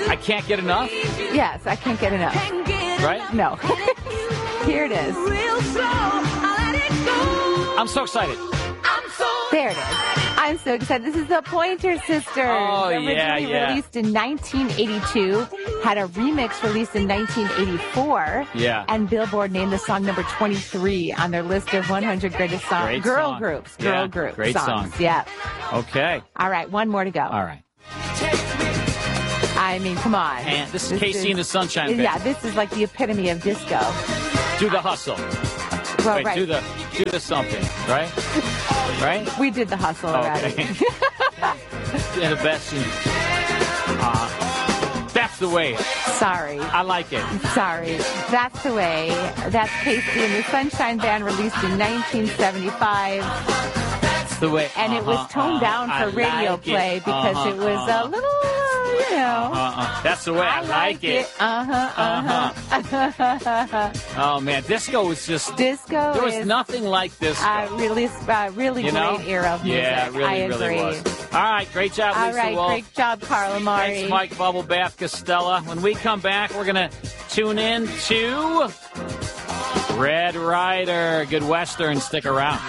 I can't get enough? Yes, I can't get enough. Right? No. Here it is. I'm so excited. There it is. I'm so excited. This is the Pointer Sisters. Oh, Originally released in 1982. Had a remix released in 1984. Yeah. And Billboard named the song number 23 on their list of 100 greatest songs. Girl groups. Great songs. song. Yeah. Okay. All right, one more to go. All right. I mean, come on. And this is Casey and the Sunshine Band. Yeah, this is like the epitome of disco. Do the hustle. Well, Wait, right. do the something, right? Right? We did the hustle already. Yeah, the best. That's the way. Sorry. I like it. Sorry. That's the way. That's Casey and the Sunshine Band, released in 1975. That's the way. And it was toned down for radio play because it was a little, you know. That's the way. I like it. Oh, man. Disco was just... Disco There was is nothing like this. really You know? great era of music. Yeah, really, I agree. really was. All right, great job, Lisa All right, Wolf. great job, Carla Mari. Thanks, Mike Bubblebath Costello. When we come back, we're going to tune in to Red Rider. Good Western. Stick around.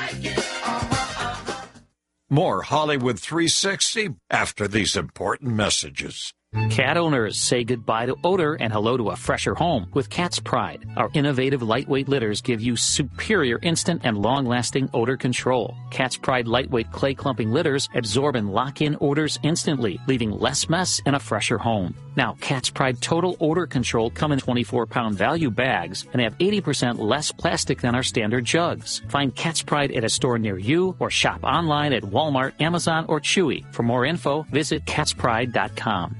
More Hollywood 360 after these important messages. Cat owners say goodbye to odor and hello to a fresher home with Cat's Pride. Our innovative lightweight litters give you superior instant and long-lasting odor control. Cat's Pride lightweight clay clumping litters absorb and lock in odors instantly, leaving less mess and a fresher home. Now, Cat's Pride Total Odor Control come in 24-pound value bags and have 80% less plastic than our standard jugs. Find Cat's Pride at a store near you or shop online at Walmart, Amazon, or Chewy. For more info, visit catspride.com.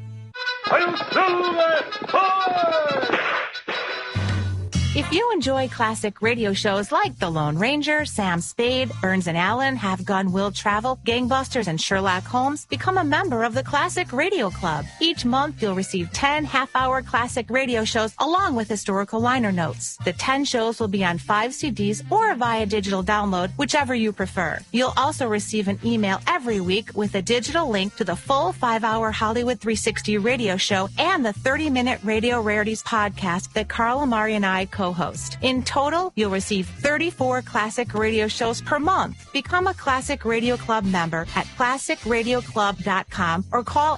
If you enjoy classic radio shows like The Lone Ranger, Sam Spade, Burns and Allen, Have Gun Will Travel, Gangbusters, and Sherlock Holmes, become a member of the Classic Radio Club. Each month, you'll receive 10 half-hour classic radio shows along with historical liner notes. The 10 shows will be on 5 CDs or via digital download, whichever you prefer. You'll also receive an email every week with a digital link to the full 5-hour Hollywood 360 radio show and the 30-minute Radio Rarities podcast that Carl Amari and I co-host. In total, you'll receive 34 classic radio shows per month. Become a Classic Radio Club member at classicradioclub.com or call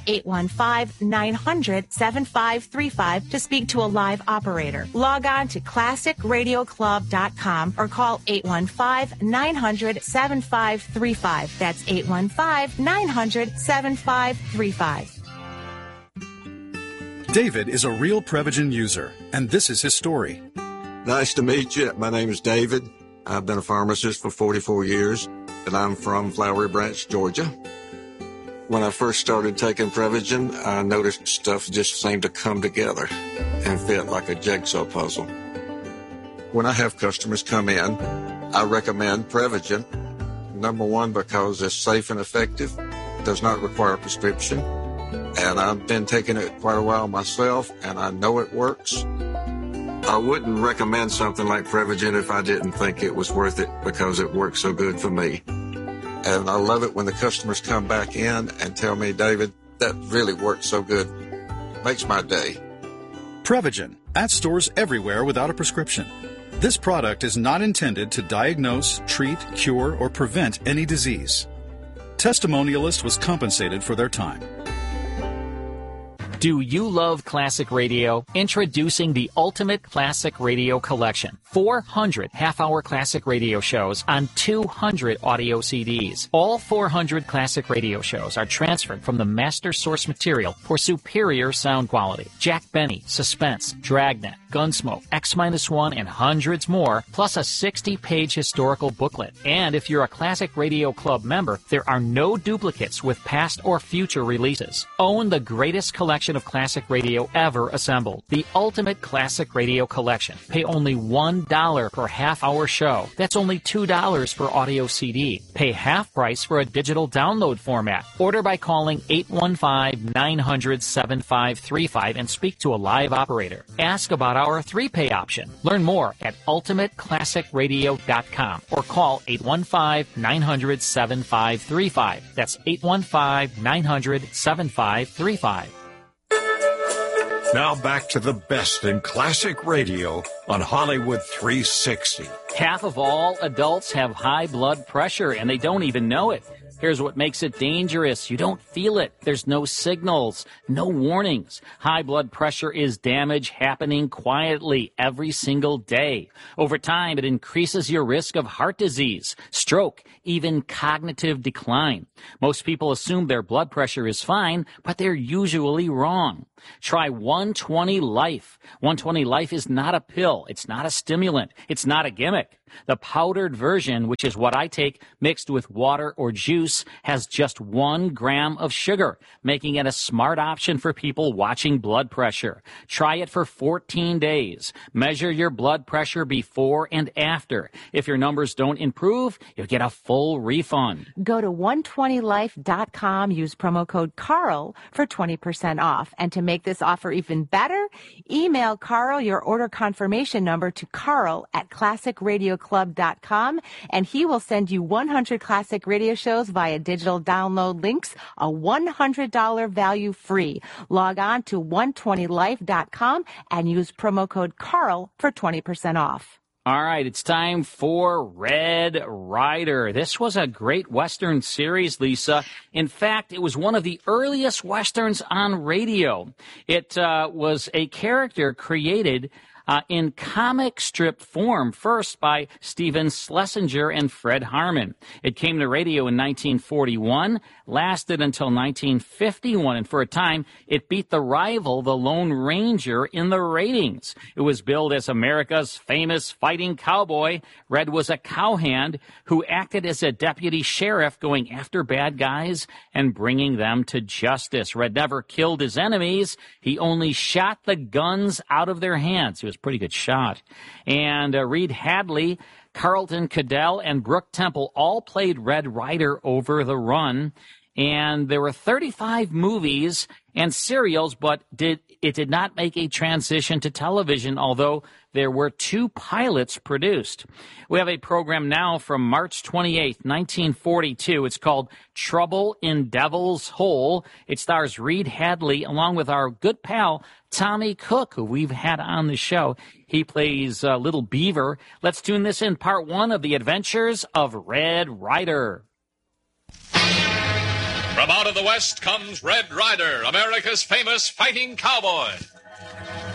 815-900-7535 to speak to a live operator. Log on to classicradioclub.com or call 815-900-7535. That's 815-900-7535. David is a real Prevagen user, and this is his story. Nice to meet you. My name is David. I've been a pharmacist for 44 years, and I'm from Flowery Branch, Georgia. When I first started taking Prevagen, I noticed stuff just seemed to come together and fit like a jigsaw puzzle. When I have customers come in, I recommend Prevagen. Number one, because it's safe and effective, does not require a prescription, and I've been taking it quite a while myself, and I know it works. I wouldn't recommend something like Prevagen if I didn't think it was worth it because it works so good for me. And I love it when the customers come back in and tell me, David, that really works so good. Makes my day. Prevagen, at stores everywhere without a prescription. This product is not intended to diagnose, treat, cure, or prevent any disease. Testimonialist was compensated for their time. Do you love classic radio? Introducing the Ultimate Classic Radio Collection. 400 half-hour classic radio shows on 200 audio CDs. All 400 classic radio shows are transferred from the master source material for superior sound quality. Jack Benny, Suspense, Dragnet, Gunsmoke, X-1, and hundreds more, plus a 60-page historical booklet. And if you're a Classic Radio Club member, there are no duplicates with past or future releases. Own the greatest collection of classic radio ever assembled. The Ultimate Classic Radio Collection. Pay only $1 per half-hour show. That's only $2 per audio CD. Pay half price for a digital download format. Order by calling 815-900-7535 and speak to a live operator. Ask about our 3-pay option. Learn more at ultimateclassicradio.com or call 815-900-7535. That's 815-900-7535. Now back to the best in classic radio on Hollywood 360. Half of all adults have high blood pressure, and they don't even know it. Here's what makes it dangerous. You don't feel it. There's no signals, no warnings. High blood pressure is damage happening quietly every single day. Over time, it increases your risk of heart disease, stroke, even cognitive decline. Most people assume their blood pressure is fine, but they're usually wrong. Try 120 Life. 120 Life is not a pill. It's not a stimulant. It's not a gimmick. The powdered version, which is what I take mixed with water or juice, has just 1 gram of sugar, making it a smart option for people watching blood pressure. Try it for 14 days. Measure your blood pressure before and after. If your numbers don't improve, you'll get a full refund. Go to 120life.com, use promo code Carl for 20% off. And to make this offer even better, email Carl your order confirmation number to carl@classicradioclub.com, and he will send you 100 classic radio shows via digital download links, a $100 value free. Log on to 120life.com and use promo code Carl for 20% off. All right, it's time for Red Ryder. This was a great Western series, Lisa. In fact, it was one of the earliest Westerns on radio. It was a character created in comic strip form, first by Stephen Schlesinger and Fred Harmon. It came to radio in 1941, lasted until 1951, and for a time, it beat the rival, The Lone Ranger, in the ratings. It was billed as America's famous fighting cowboy. Red was a cowhand who acted as a deputy sheriff, going after bad guys and bringing them to justice. Red never killed his enemies. He only shot the guns out of their hands. He was pretty good shot. And Reed Hadley, Carlton Cadell, and Brooke Temple all played Red Ryder over the run. And there were 35 movies and serials, but it did not make a transition to television, although there were 2 pilots produced. We have a program now from March 28th, 1942. It's called Trouble in Devil's Hole. It stars Reed Hadley along with our good pal Tommy Cook, who we've had on the show. He plays Little Beaver. Let's tune this in, part 1 of the adventures of Red Ryder. From out of the West comes Red Ryder, America's famous fighting cowboy.